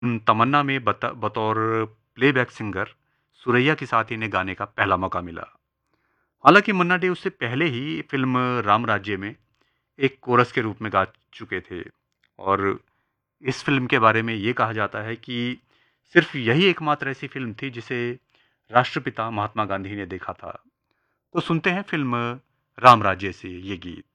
तमन्ना में बतौर playback singer Suraiya के साथ इन्हें गाने का पहला मौका मिला। हालाँकि मन्ना डे उससे पहले ही फ़िल्म राम राज्य में एक कोरस के रूप में गा चुके थे और इस फ़िल्म के बारे में ये कहा जाता है कि सिर्फ़ यही एकमात्र ऐसी फ़िल्म थी जिसे राष्ट्रपिता महात्मा गांधी ने देखा था। तो सुनते हैं फ़िल्म राम राज्य से ये गीत।